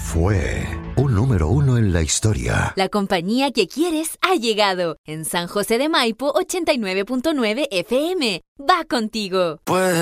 fue un número uno en la historia. La compañía que quieres ha llegado. En San José de Maipo, 89.9 FM. Va contigo.